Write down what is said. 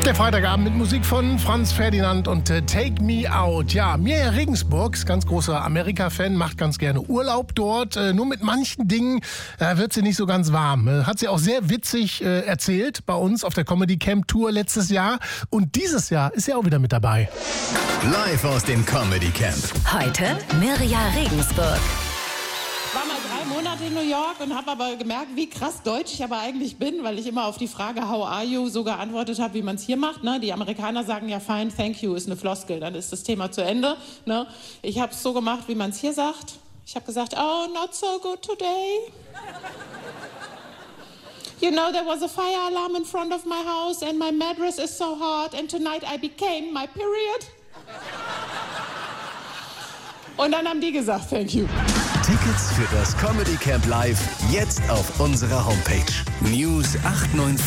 Der Freitagabend mit Musik von Franz Ferdinand und Take Me Out. Ja, Mirja Regensburg ist ganz großer Amerika-Fan, macht ganz gerne Urlaub dort. Nur mit manchen Dingen wird sie nicht so ganz warm. Hat sie auch sehr witzig erzählt bei uns auf der Comedy Camp Tour letztes Jahr. Und dieses Jahr ist sie auch wieder mit dabei. Live aus dem Comedy Camp. Heute Mirja Regensburg. Ich war mal 3 Monate in New York und habe aber gemerkt, wie krass deutsch ich aber eigentlich bin, weil ich immer auf die Frage How are you so geantwortet habe, wie man es hier macht. Ne? Die Amerikaner sagen ja fine, thank you, ist eine Floskel, dann ist das Thema zu Ende. Ne? Ich habe es so gemacht, wie man es hier sagt. Ich habe gesagt, oh, not so good today. You know, there was a fire alarm in front of my house and my mattress is so hot and tonight I became my period. Und dann haben die gesagt, thank you. Tickets für das Comedy Camp Live jetzt auf unserer Homepage news894.de.